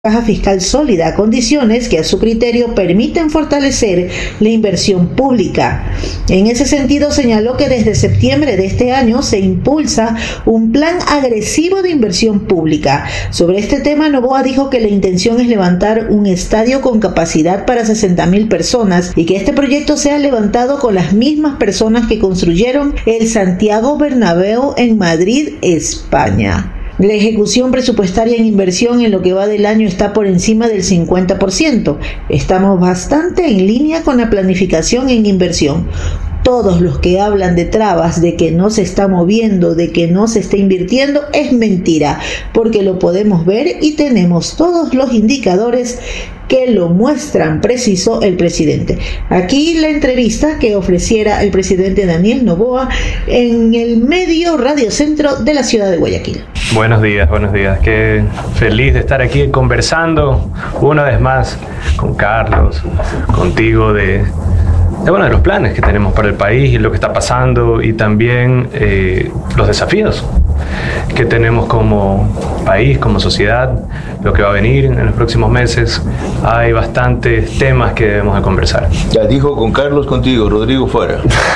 caja fiscal sólida, condiciones que a su criterio permiten fortalecer la inversión pública. En ese sentido, señaló que desde septiembre de este año se impulsa un plan agresivo de inversión pública. Sobre este tema, Noboa dijo que la intención es levantar un estadio con capacidad para 60.000 personas y que este proyecto sea levantado con las mismas personas que construyeron el Santiago Bernabéu en Madrid, España. La ejecución presupuestaria en inversión en lo que va del año está por encima del 50%. Estamos bastante en línea con la planificación en inversión. Todos los que hablan de trabas, de que no se está moviendo, de que no se está invirtiendo, es mentira, porque lo podemos ver y tenemos todos los indicadores que lo muestran, precisó el presidente. Aquí la entrevista que ofreciera el presidente Daniel Noboa en el medio Radio Centro de la ciudad de Guayaquil. Buenos días. Qué feliz de estar aquí conversando una vez más con Carlos, contigo de los planes que tenemos para el país y lo que está pasando y también los desafíos que tenemos como país, como sociedad, lo que va a venir en los próximos meses. Hay bastantes temas que debemos de conversar. Ya dijo con Carlos contigo, Rodrigo fuera.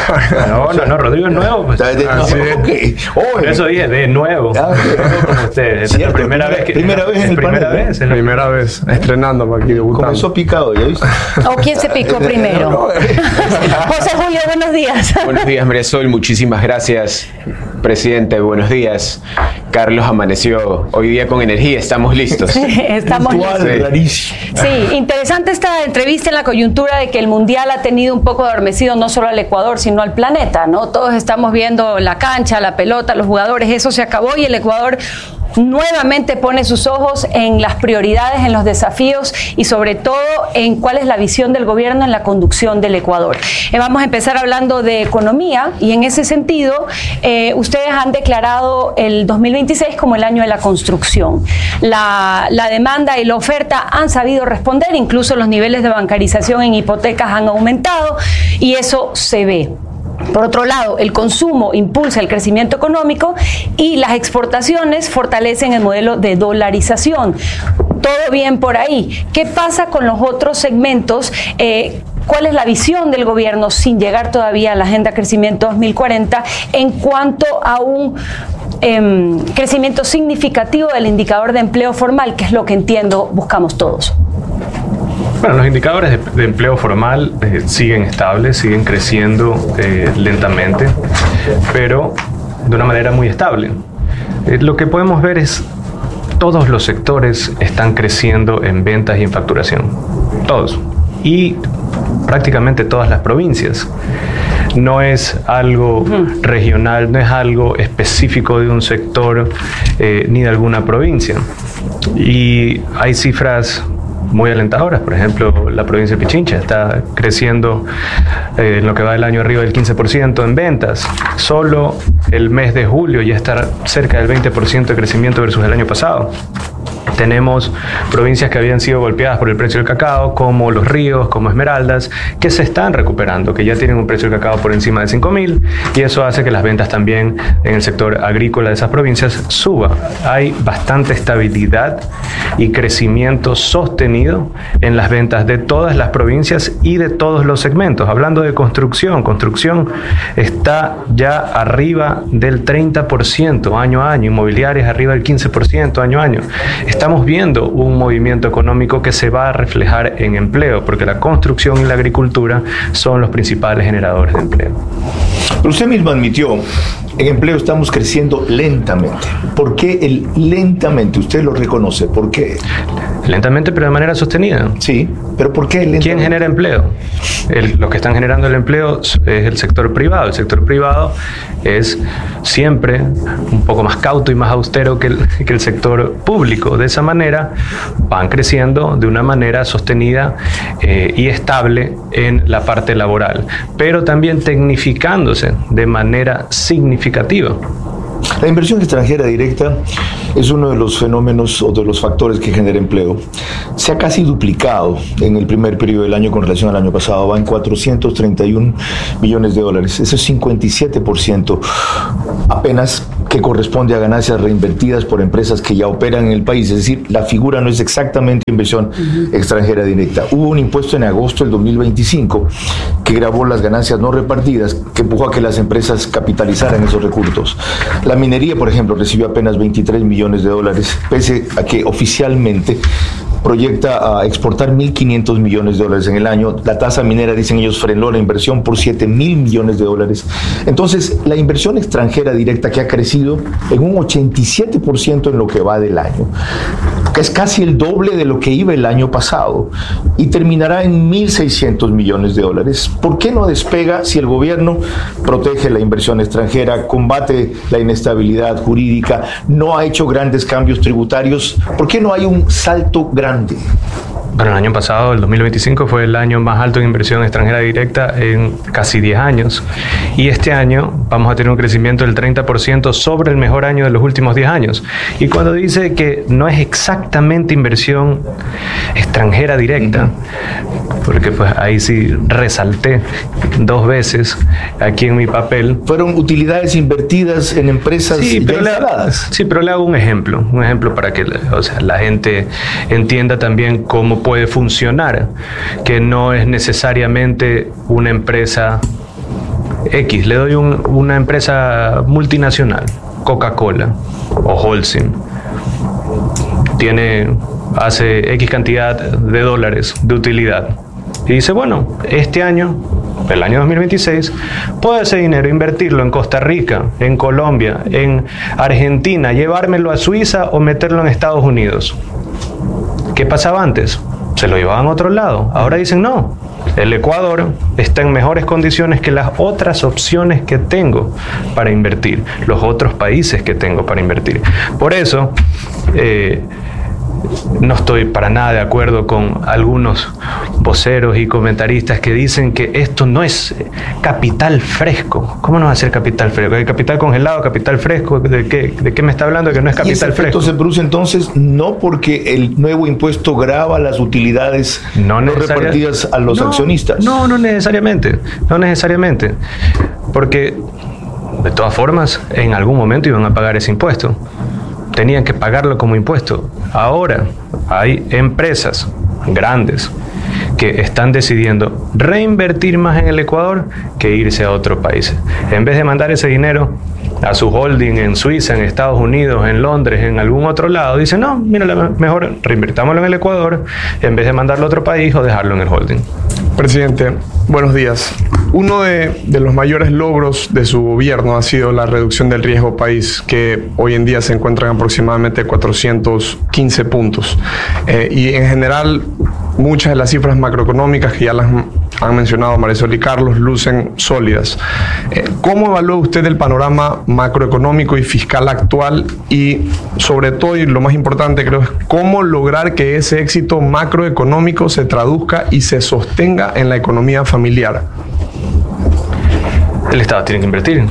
No, Rodrigo es nuevo. Pues. Okay. Por eso dije, de nuevo. Como ustedes. Es la primera vez Primera vez, estrenando aquí, debutando. Comenzó picado, ¿ya viste? ¿O quién se picó primero? José Julio, buenos días. Buenos días, María Sol, muchísimas gracias. Presidente, buenos días. Carlos amaneció hoy día con energía, estamos listos. Estamos listos. Sí, interesante esta entrevista en la coyuntura de que el Mundial ha tenido un poco adormecido no solo al Ecuador, sino al planeta, ¿no? Todos estamos viendo la cancha, la pelota, los jugadores, eso se acabó y el Ecuador nuevamente pone sus ojos en las prioridades, en los desafíos y sobre todo en cuál es la visión del gobierno en la conducción del Ecuador. Vamos a empezar hablando de economía y en ese sentido ustedes han declarado el 2026 como el año de la construcción. La demanda y la oferta han sabido responder, incluso los niveles de bancarización en hipotecas han aumentado y eso se ve. Por otro lado, el consumo impulsa el crecimiento económico y las exportaciones fortalecen el modelo de dolarización. Todo bien por ahí. ¿Qué pasa con los otros segmentos? ¿Cuál es la visión del gobierno sin llegar todavía a la Agenda Crecimiento 2040 en cuanto a un crecimiento significativo del indicador de empleo formal, que es lo que entiendo buscamos todos? Bueno, los indicadores de empleo formal siguen estables, siguen creciendo lentamente, pero de una manera muy estable. Lo que podemos ver es todos los sectores están creciendo en ventas y en facturación, todos, y prácticamente todas las provincias. No es algo regional, no es algo específico de un sector ni de alguna provincia. Y hay cifras muy alentadoras. Por ejemplo, la provincia de Pichincha está creciendo en lo que va del año arriba del 15% en ventas. Solo el mes de julio ya está cerca del 20% de crecimiento versus el año pasado. Tenemos provincias que habían sido golpeadas por el precio del cacao, como Los Ríos, como Esmeraldas, que se están recuperando, que ya tienen un precio del cacao por encima de 5.000, y eso hace que las ventas también en el sector agrícola de esas provincias suban. Hay bastante estabilidad y crecimiento sostenido en las ventas de todas las provincias y de todos los segmentos. Hablando de construcción está ya arriba del 30% año a año, inmobiliarias arriba del 15% año a año. Estamos viendo un movimiento económico que se va a reflejar en empleo, porque la construcción y la agricultura son los principales generadores de empleo. Pero usted mismo admitió, en empleo estamos creciendo lentamente. ¿Por qué lentamente? Usted lo reconoce. ¿Por qué? Lentamente, pero de manera sostenida. Sí, pero ¿por qué lentamente? ¿Quién genera empleo? Los que están generando el empleo es el sector privado. El sector privado es siempre un poco más cauto y más austero que el sector público. De esa manera van creciendo de una manera sostenida y estable en la parte laboral, pero también tecnificándose de manera significativa. La inversión extranjera directa es uno de los fenómenos o de los factores que genera empleo. Se ha casi duplicado en el primer periodo del año con relación al año pasado. Va en 431 millones de dólares. Eso es 57% apenas que corresponde a ganancias reinvertidas por empresas que ya operan en el país. Es decir, la figura no es exactamente inversión extranjera directa. Hubo un impuesto en agosto del 2025 que gravó las ganancias no repartidas, que empujó a que las empresas capitalizaran esos recursos. La minería, por ejemplo, recibió apenas 23 millones de dólares, pese a que oficialmente proyecta a exportar 1.500 millones de dólares en el año. La tasa minera, dicen ellos, frenó la inversión por 7.000 millones de dólares. Entonces, la inversión extranjera directa que ha crecido en un 87% en lo que va del año, que es casi el doble de lo que iba el año pasado, y terminará en 1.600 millones de dólares. ¿Por qué no despega si el gobierno protege la inversión extranjera, combate la inestabilidad jurídica, no ha hecho grandes cambios tributarios? ¿Por qué no hay un salto grande? Bueno, el año pasado, el 2025, fue el año más alto en inversión extranjera directa en casi 10 años. Y este año vamos a tener un crecimiento del 30% sobre el mejor año de los últimos 10 años. Y cuando dice que no es exactamente inversión extranjera directa, porque pues ahí sí resalté 2 veces aquí en mi papel. Fueron utilidades invertidas en empresas ya instaladas. Sí, pero le hago un ejemplo para que la gente entienda también cómo puede funcionar, que no es necesariamente una empresa X. Le doy una empresa multinacional, Coca-Cola o Holcim, hace X cantidad de dólares de utilidad y dice, bueno, este año, el año 2026, puedo ese dinero invertirlo en Costa Rica, en Colombia, en Argentina, llevármelo a Suiza o meterlo en Estados Unidos. ¿Qué pasaba antes? Se lo llevaban a otro lado. Ahora dicen, no, el Ecuador está en mejores condiciones que las otras opciones que tengo para invertir, los otros países que tengo para invertir. Por eso, no estoy para nada de acuerdo con algunos voceros y comentaristas que dicen que esto no es capital fresco. ¿Cómo no va a ser capital fresco? ¿Hay capital congelado, capital fresco? ¿De qué me está hablando? Que no es capital fresco. ¿Y ese efecto se produce entonces no porque el nuevo impuesto grava las utilidades no repartidas a los accionistas? No necesariamente. No necesariamente. Porque, de todas formas, en algún momento iban a pagar ese impuesto. Tenían que pagarlo como impuesto. Ahora hay empresas grandes que están decidiendo reinvertir más en el Ecuador que irse a otro país. En vez de mandar ese dinero a su holding en Suiza, en Estados Unidos, en Londres, en algún otro lado, dicen, no, mira, mejor reinvertámoslo en el Ecuador en vez de mandarlo a otro país o dejarlo en el holding. Presidente, buenos días. Uno de los mayores logros de su gobierno ha sido la reducción del riesgo país, que hoy en día se encuentra en aproximadamente 415 puntos. Y en general, muchas de las cifras macroeconómicas que ya las han mencionado Marisol y Carlos lucen sólidas. ¿Cómo evalúa usted el panorama macroeconómico y fiscal actual? Y sobre todo, y lo más importante creo, es cómo lograr que ese éxito macroeconómico se traduzca y se sostenga en la economía familiar. El Estado tiene que invertir.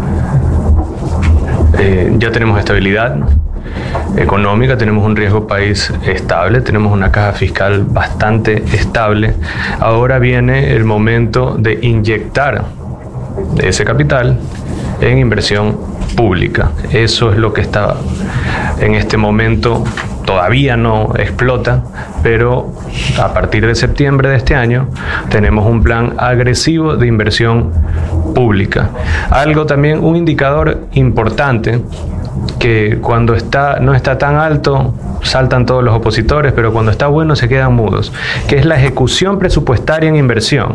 Ya tenemos estabilidad económica, tenemos un riesgo país estable, tenemos una caja fiscal bastante estable. Ahora viene el momento de inyectar ese capital en inversión pública. Eso es lo que está en este momento, todavía no explota, pero a partir de septiembre de este año tenemos un plan agresivo de inversión pública. Algo también, un indicador importante, que cuando no está tan alto saltan todos los opositores, pero cuando está bueno se quedan mudos, que es la ejecución presupuestaria en inversión.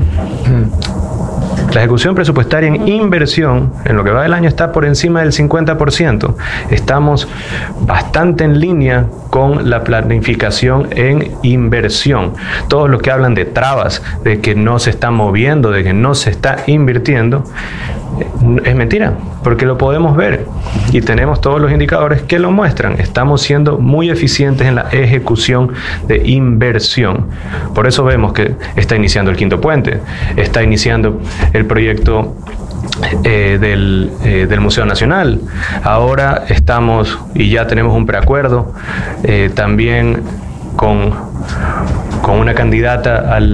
La ejecución presupuestaria en inversión en lo que va del año está por encima del 50%. Estamos bastante en línea con la planificación en inversión. Todos los que hablan de trabas, de que no se está moviendo, de que no se está invirtiendo, es mentira, porque lo podemos ver y tenemos todos los indicadores que lo muestran. Estamos siendo muy eficientes en la ejecución de inversión. Por eso vemos que está iniciando el quinto puente, está iniciando el proyecto del Museo Nacional. Ahora estamos y ya tenemos un preacuerdo también con una candidata a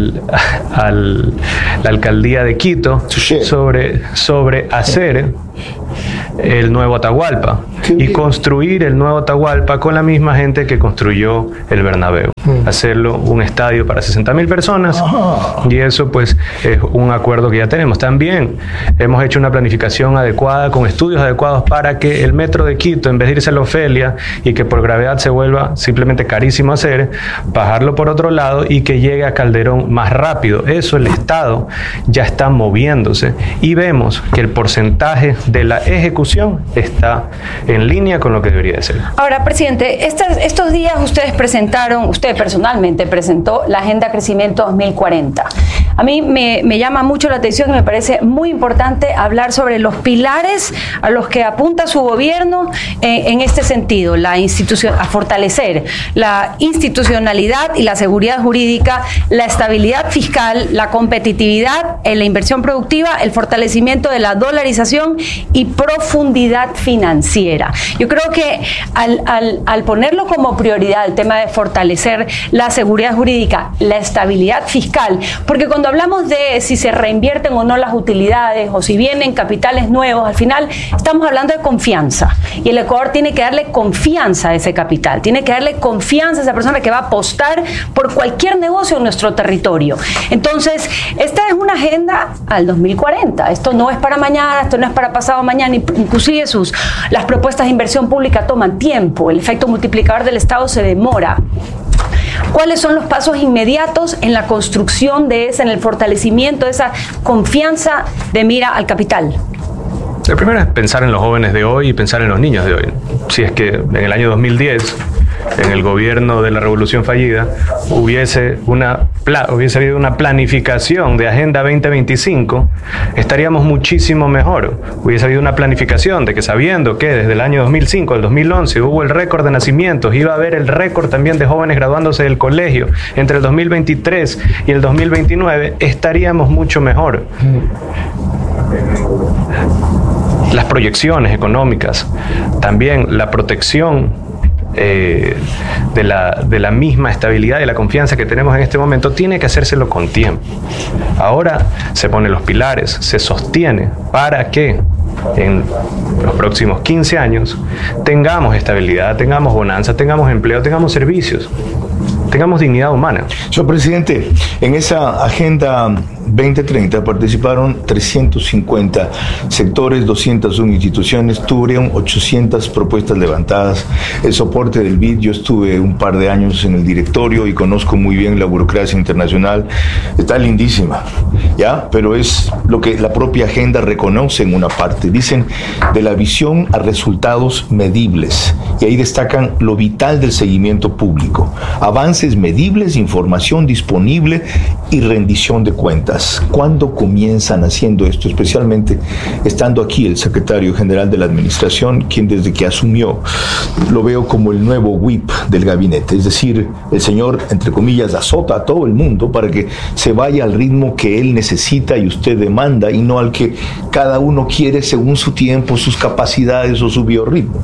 la alcaldía de Quito sobre hacer el nuevo Atahualpa y construir el nuevo Atahualpa con la misma gente que construyó el Bernabéu. Hacerlo un estadio para 60.000 personas. Y eso pues es un acuerdo que ya tenemos. También hemos hecho una planificación adecuada con estudios adecuados para que el metro de Quito, en vez de irse a la Ofelia y que por gravedad se vuelva simplemente carísimo hacer, bajarlo por otro lado y que llegue a Calderón más rápido. Eso el Estado ya está moviéndose y vemos que el porcentaje de la ejecución está en línea con lo que debería de ser. Ahora, presidente, estos días usted personalmente presentó la Agenda Crecimiento 2040. A mí me llama mucho la atención y me parece muy importante hablar sobre los pilares a los que apunta su gobierno en este sentido, a fortalecer la institucionalidad y la seguridad jurídica, la estabilidad fiscal, la competitividad, la inversión productiva, el fortalecimiento de la dolarización y profundidad financiera. Yo creo que al ponerlo como prioridad el tema de fortalecer la seguridad jurídica, la estabilidad fiscal, porque cuando hablamos de si se reinvierten o no las utilidades o si vienen capitales nuevos, al final estamos hablando de confianza y el Ecuador tiene que darle confianza a ese capital, tiene que darle confianza a esa persona que va a apostar por cualquier negocio en nuestro territorio. Entonces, esta es una agenda al 2040, esto no es para mañana, esto no es para pasado mañana, inclusive las propuestas de inversión pública toman tiempo, el efecto multiplicador del Estado se demora. ¿Cuáles son los pasos inmediatos en la construcción en el fortalecimiento de esa confianza de mira al capital? El primero es pensar en los jóvenes de hoy y pensar en los niños de hoy. Si es que en el año 2010, en el gobierno de la revolución fallida, hubiese habido una planificación de Agenda 2025, estaríamos muchísimo mejor. Hubiese habido una planificación de que, sabiendo que desde el año 2005 al 2011 hubo el récord de nacimientos, iba a haber el récord también de jóvenes graduándose del colegio entre el 2023 y el 2029, estaríamos mucho mejor. Las proyecciones económicas, también la protección de la misma estabilidad y la confianza que tenemos en este momento, tiene que hacérselo con tiempo. Ahora se ponen los pilares, se sostiene para que en los próximos 15 años tengamos estabilidad, tengamos bonanza, tengamos empleo, tengamos servicios, tengamos dignidad humana. Señor presidente, en esa Agenda 2030 participaron 350 sectores, 201 instituciones, tuvieron 800 propuestas levantadas. El soporte del BID, yo estuve un par de años en el directorio y conozco muy bien la burocracia internacional, está lindísima, ¿ya? Pero es lo que la propia agenda reconoce en una parte. Dicen de la visión a resultados medibles, y ahí destacan lo vital del seguimiento público, avances medibles, información disponible y rendición de cuentas. ¿Cuándo comienzan haciendo esto? Especialmente estando aquí el secretario general de la administración, quien desde que asumió lo veo como el nuevo whip del gabinete, es decir, el señor, entre comillas, azota a todo el mundo para que se vaya al ritmo que él necesita y usted demanda, y no al que cada uno quiere según su tiempo, sus capacidades o su biorritmo.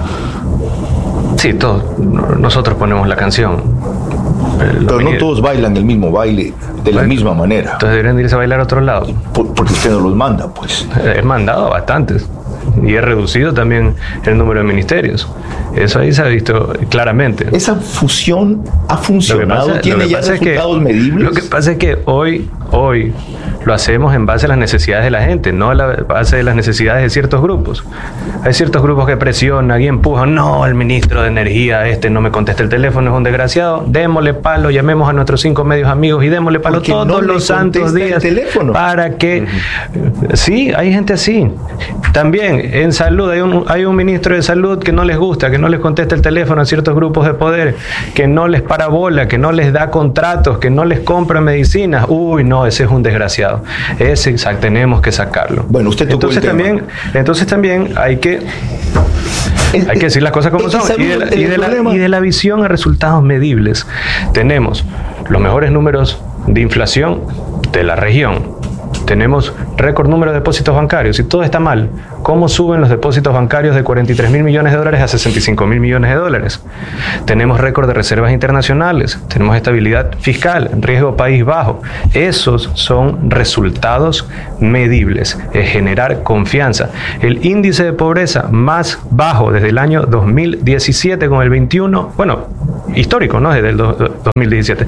Sí, nosotros ponemos la canción. Pero no todos bailan el mismo baile de la misma manera. Entonces deberían irse a bailar a otro lado. Porque usted no los manda, pues. Es mandado a bastantes. Y es reducido también el número de ministerios. Eso ahí se ha visto claramente. ¿Esa fusión ha funcionado? ¿Tiene ya resultados medibles? Lo que pasa es que hoy lo hacemos en base a las necesidades de la gente, no a la base de las necesidades de ciertos grupos. Hay ciertos grupos que presionan y empujan. No, el ministro de Energía no me contesta el teléfono, es un desgraciado. Démosle palo, llamemos a nuestros 5 medios amigos y démosle palo todos los santos días para que... Sí, hay gente así. También en salud hay un ministro de salud que no les gusta, que no les contesta el teléfono a ciertos grupos de poder, que no les para bola, que no les da contratos, que no les compra medicinas. Uy, no, ese es un desgraciado. Ese tenemos que sacarlo. Bueno, usted tocó el tema. Entonces también hay que decir las cosas como son. Y de la visión a resultados medibles, tenemos los mejores números de inflación de la región. Tenemos récord número de depósitos bancarios. Si todo está mal, cómo suben los depósitos bancarios de 43.000 millones de dólares a 65.000 millones de dólares. Tenemos récord de reservas internacionales, tenemos estabilidad fiscal, riesgo país bajo. Esos son resultados medibles, es generar confianza. El índice de pobreza más bajo desde el año 2017 con el 21, bueno, histórico, ¿no? Desde el 2017,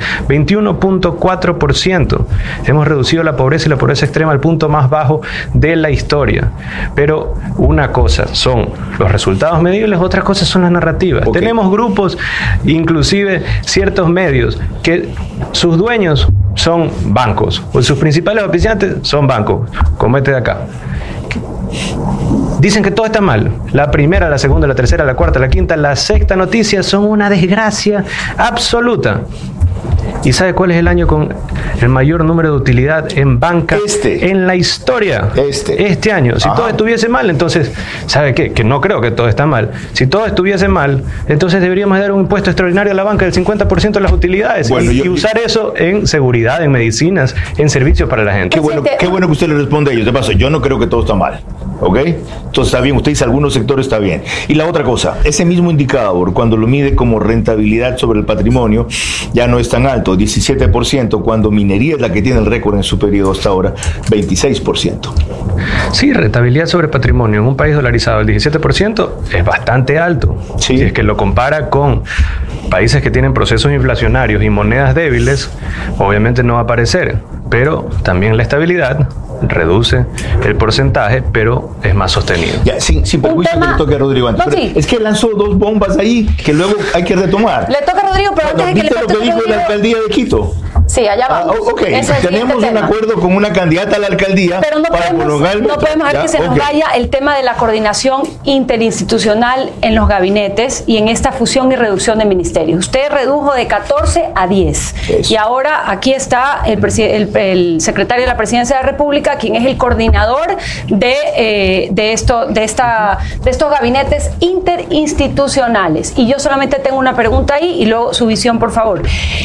21.4%. Hemos reducido la pobreza y la pobreza extrema al punto más bajo de la historia. Pero una cosa son los resultados medibles, otras cosas son las narrativas. Okay. Tenemos grupos, inclusive ciertos medios, que sus dueños son bancos, o sus principales auspiciantes son bancos, como este de acá. Dicen que todo está mal. La primera, la segunda, la tercera, la cuarta, la quinta, la sexta noticia son una desgracia absoluta. ¿Y sabe cuál es el año con el mayor número de utilidad en banca en la historia? Este año. Si todo estuviese mal, entonces, ¿sabe qué? Que no creo que todo está mal. Si todo estuviese mal, entonces deberíamos dar un impuesto extraordinario a la banca del 50% de las utilidades, bueno, y usar eso en seguridad, en medicinas, en servicios para la gente. Qué bueno que usted le responde a ellos. De paso, yo no creo que todo está mal. ¿Ok? Entonces está bien, usted dice algunos sectores está bien. Y la otra cosa, ese mismo indicador, cuando lo mide como rentabilidad sobre el patrimonio, ya no es tan alto, 17%, cuando minería es la que tiene el récord en su periodo hasta ahora, 26%. Sí, rentabilidad sobre patrimonio en un país dolarizado, el 17% es bastante alto. Sí. Si es que lo compara con países que tienen procesos inflacionarios y monedas débiles, obviamente no va a aparecer, pero también la estabilidad reduce el porcentaje, pero es más sostenido. Ya, sin perjuicio que le toque a Rodrigo antes. No, sí. Es que lanzó dos bombas ahí que luego hay que retomar. Le toca a Rodrigo, pero antes de que le toque a Rodrigo... ¿Viste lo que dijo la alcaldía de Quito? Sí, allá vamos. Tenemos un acuerdo con una candidata a la alcaldía. Pero no podemos dejar que se nos vaya el tema de la coordinación interinstitucional en los gabinetes y en esta fusión y reducción de ministerios. Usted redujo de 14 a 10. Eso. Y ahora aquí está el secretario de la Presidencia de la República, quien es el coordinador de estos gabinetes interinstitucionales. Y yo solamente tengo una pregunta ahí y luego su visión, por favor.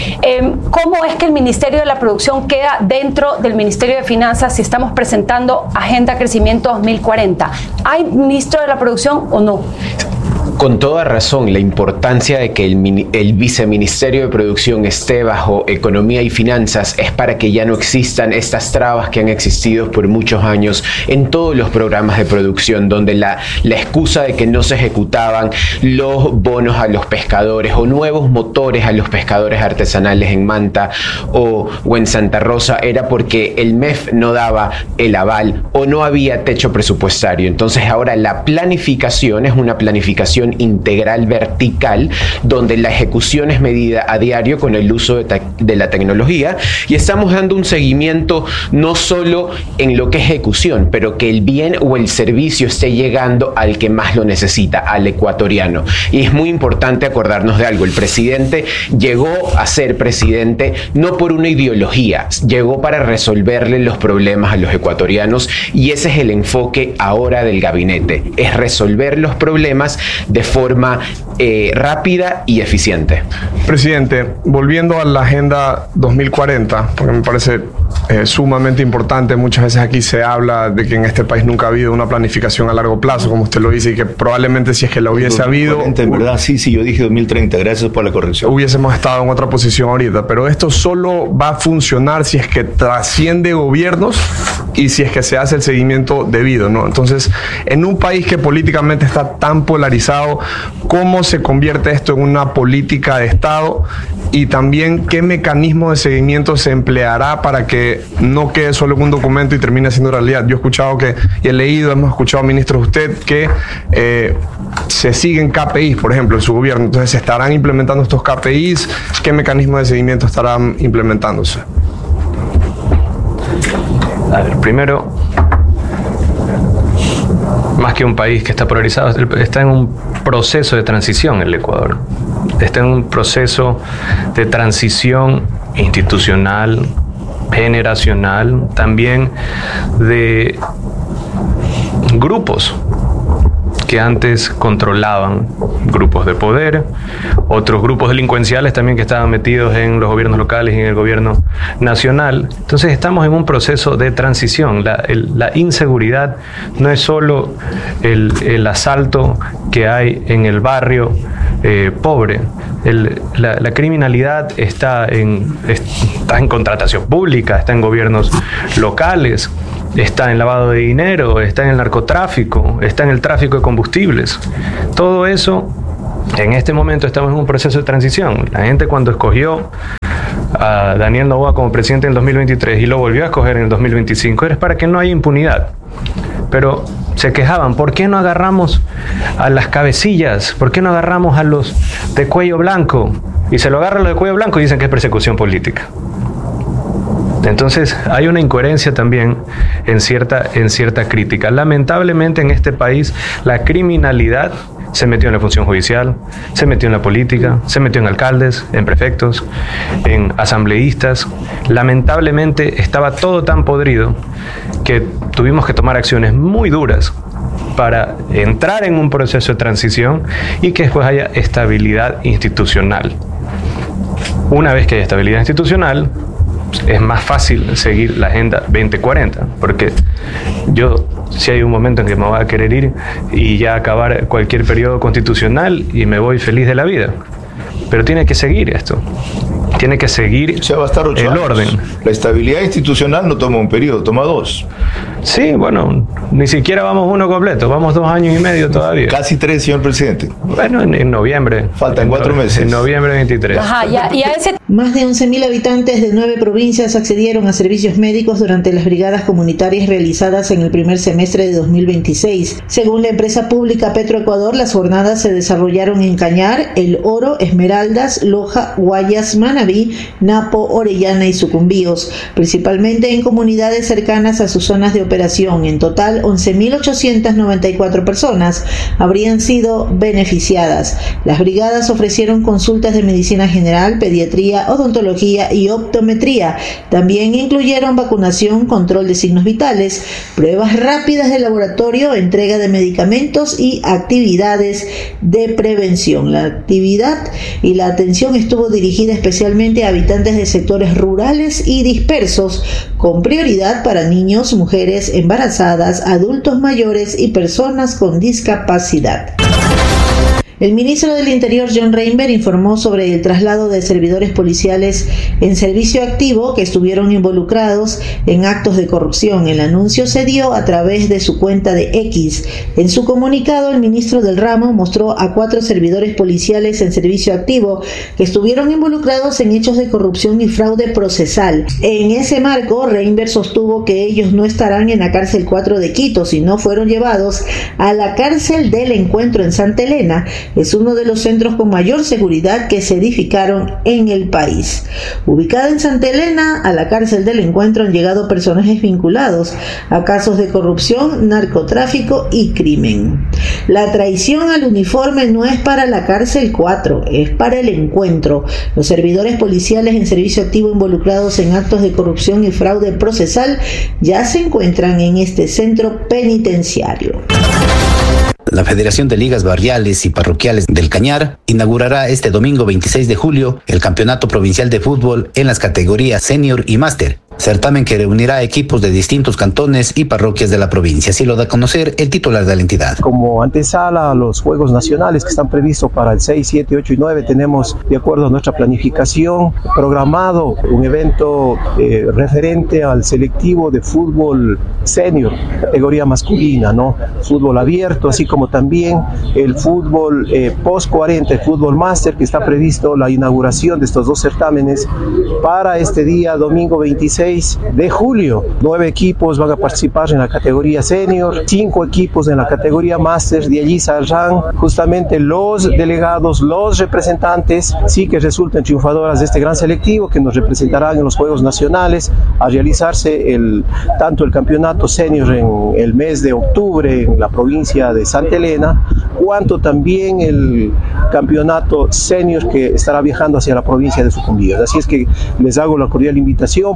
¿Cómo es que el Ministerio de la Producción queda dentro del Ministerio de Finanzas si estamos presentando Agenda Crecimiento 2040? ¿Hay ministro de la Producción o no? Con toda razón, la importancia de que el viceministerio de producción esté bajo economía y finanzas es para que ya no existan estas trabas que han existido por muchos años en todos los programas de producción, donde la excusa de que no se ejecutaban los bonos a los pescadores o nuevos motores a los pescadores artesanales en Manta o en Santa Rosa era porque el MEF no daba el aval o no había techo presupuestario. Entonces ahora la planificación es una planificación integral vertical donde la ejecución es medida a diario con el uso de la tecnología y estamos dando un seguimiento no solo en lo que es ejecución, pero que el bien o el servicio esté llegando al que más lo necesita, al ecuatoriano. Y es muy importante acordarnos de algo, el presidente llegó a ser presidente no por una ideología, llegó para resolverle los problemas a los ecuatorianos y ese es el enfoque ahora del gabinete, es resolver los problemas de forma rápida y eficiente. Presidente, volviendo a la Agenda 2040, porque me parece sumamente importante, muchas veces aquí se habla de que en este país nunca ha habido una planificación a largo plazo, como usted lo dice, y que probablemente si es que la hubiese habido... En verdad, sí, yo dije 2030, gracias por la corrección. Hubiésemos estado en otra posición ahorita, pero esto solo va a funcionar si es que trasciende gobiernos y si es que se hace el seguimiento debido, ¿no? Entonces, en un país que políticamente está tan polarizado, ¿cómo se convierte esto en una política de Estado? Y también, ¿qué mecanismo de seguimiento se empleará para que no quede solo en un documento y termine siendo realidad? Yo he escuchado y he leído, hemos escuchado, ministro, usted, que se siguen KPIs, por ejemplo, en su gobierno. Entonces, ¿se estarán implementando estos KPIs? ¿Qué mecanismo de seguimiento estarán implementándose? A ver, primero, más que un país que está polarizado, está en un proceso de transición el Ecuador. Está en un proceso de transición institucional, generacional, también de grupos que antes controlaban grupos de poder, otros grupos delincuenciales también que estaban metidos en los gobiernos locales y en el gobierno nacional. Entonces estamos en un proceso de transición. La inseguridad no es solo el asalto que hay en el barrio pobre. La criminalidad está en contratación pública, está en gobiernos locales, está en lavado de dinero, está en el narcotráfico, está en el tráfico de combustibles. Todo eso, en este momento estamos en un proceso de transición. La gente, cuando escogió a Daniel Noboa como presidente en el 2023 y lo volvió a escoger en el 2025, era para que no haya impunidad. Pero se quejaban, ¿por qué no agarramos a las cabecillas? ¿Por qué no agarramos a los de cuello blanco? Y se lo agarran los de cuello blanco y dicen que es persecución política. Entonces hay una incoherencia también en cierta crítica. Lamentablemente en este país la criminalidad se metió en la función judicial, se metió en la política, se metió en alcaldes, en prefectos, en asambleístas. Lamentablemente estaba todo tan podrido que tuvimos que tomar acciones muy duras para entrar en un proceso de transición y que después haya estabilidad institucional. Una vez que haya estabilidad institucional, es más fácil seguir la Agenda 2040, porque yo, si hay un momento en que me voy a querer ir y ya acabar cualquier periodo constitucional y me voy feliz de la vida, pero tiene que seguir esto. Tiene que seguir va a estar 8 años. Orden. La estabilidad institucional no toma un periodo, toma 2. Sí, bueno, ni siquiera vamos uno completo, vamos 2 años y medio todavía. Casi 3, señor presidente. Bueno, en noviembre. Faltan 4 meses. En noviembre 23. Ajá, y a ese... Más de 11.000 habitantes de 9 provincias accedieron a servicios médicos durante las brigadas comunitarias realizadas en el primer semestre de 2026. Según la empresa pública Petroecuador, las jornadas se desarrollaron en Cañar, El Oro, Esmeraldas, Loja, Guayas, Manabí, Napo, Orellana y Sucumbíos, principalmente en comunidades cercanas a sus zonas de operación. En total, 11.894 personas habrían sido beneficiadas. Las brigadas ofrecieron consultas de medicina general, pediatría, odontología y optometría. También incluyeron vacunación, control de signos vitales, pruebas rápidas de laboratorio, entrega de medicamentos y actividades de prevención. La actividad y la atención estuvo dirigida especialmente a habitantes de sectores rurales y dispersos, con prioridad para niños, mujeres embarazadas, adultos mayores y personas con discapacidad. El ministro del Interior, John Reinberg, informó sobre el traslado de servidores policiales en servicio activo que estuvieron involucrados en actos de corrupción. El anuncio se dio a través de su cuenta de X. En su comunicado, el ministro del ramo mostró a 4 servidores policiales en servicio activo que estuvieron involucrados en hechos de corrupción y fraude procesal. En ese marco, Reinberg sostuvo que ellos no estarán en la cárcel 4 de Quito, sino fueron llevados a la cárcel del Encuentro en Santa Elena. Es uno de los centros con mayor seguridad que se edificaron en el país. Ubicada en Santa Elena, a la cárcel del Encuentro han llegado personajes vinculados a casos de corrupción, narcotráfico y crimen. La traición al uniforme no es para la cárcel 4, es para el Encuentro. Los servidores policiales en servicio activo involucrados en actos de corrupción y fraude procesal ya se encuentran en este centro penitenciario. La Federación de Ligas Barriales y Parroquiales del Cañar inaugurará este domingo 26 de julio el Campeonato Provincial de Fútbol en las categorías Senior y Máster, certamen que reunirá equipos de distintos cantones y parroquias de la provincia. Así lo da a conocer el titular de la entidad. Como antesala a los Juegos Nacionales que están previstos para el 6, 7, 8 y 9, tenemos, de acuerdo a nuestra planificación, programado un evento referente al selectivo de fútbol senior, categoría masculina, ¿no? Fútbol abierto, así como también el fútbol post 40, el fútbol máster, que está previsto la inauguración de estos 2 certámenes para este día, domingo 26 de julio. 9 equipos van a participar en la categoría senior, 5 equipos en la categoría máster. De allí saldrán justamente los delegados, los representantes, sí, que resulten triunfadoras de este gran selectivo, que nos representarán en los Juegos Nacionales a realizarse tanto el campeonato senior en el mes de octubre en la provincia de Santa Elena, cuanto también el campeonato senior que estará viajando hacia la provincia de Sucumbíos. Así es que les hago la cordial invitación para que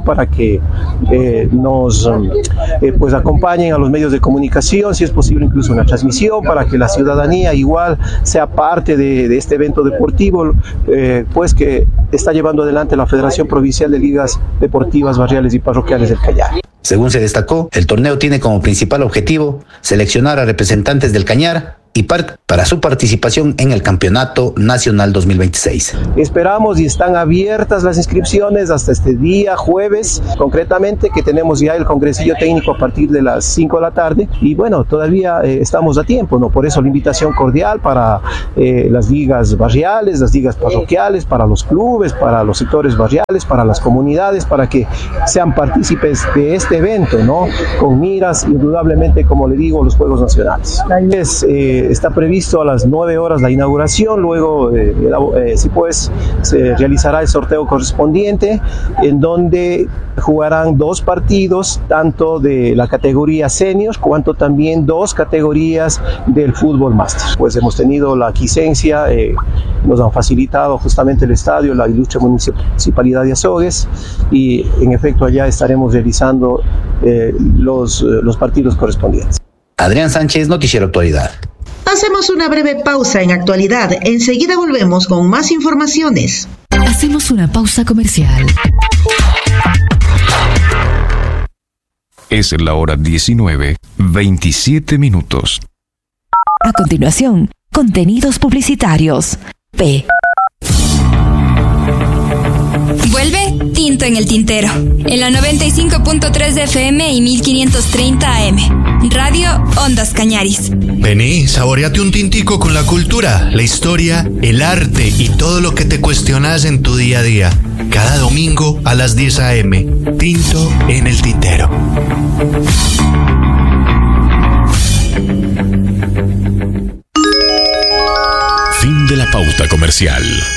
que nos pues acompañen a los medios de comunicación, si es posible incluso una transmisión, para que la ciudadanía igual sea parte de este evento deportivo, pues que está llevando adelante la Federación Provincial de Ligas Deportivas Barriales y Parroquiales del Cañar. Según se destacó, el torneo tiene como principal objetivo seleccionar a representantes del Cañar y para su participación en el Campeonato Nacional 2026. Esperamos y están abiertas las inscripciones hasta este día, jueves, concretamente, que tenemos ya el congresillo técnico a partir de las 5 de la tarde, y bueno, todavía estamos a tiempo, ¿no? Por eso la invitación cordial para las ligas barriales, las ligas parroquiales, para los clubes, para los sectores barriales, para las comunidades, para que sean partícipes de este evento, ¿no? Con miras, indudablemente, como le digo, los Juegos Nacionales. Está previsto a las 9 horas la inauguración, luego se realizará el sorteo correspondiente, en donde jugarán 2 partidos, tanto de la categoría senior, cuanto también 2 categorías del fútbol máster. Pues hemos tenido la aquiescencia, nos han facilitado justamente el estadio, la ilustre municipalidad de Azogues, y en efecto allá estaremos realizando los partidos correspondientes. Adrián Sánchez, Noticiero Actualidad. Hacemos una breve pausa en Actualidad. Enseguida volvemos con más informaciones. Hacemos una pausa comercial. Es la hora 19:27. A continuación, contenidos publicitarios. P. Vuelve Tinto en el Tintero, en la 95.3 de FM y 1530 AM. Radio Ondas Cañaris. Vení, saboreate un tintico con la cultura, la historia, el arte y todo lo que te cuestionas en tu día a día. Cada domingo a las 10 AM. Tinto en el Tintero. Fin de la pauta comercial.